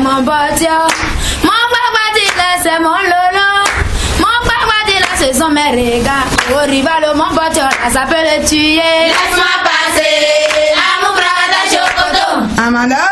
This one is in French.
mon pote. Mon papa dit là, c'est mon lolo. Mon papa dit là, ce sont mes regards. Au rival, mon pote, là, ça peut le tuer. Laisse-moi passer à mon frère de Chocoto. Amanda.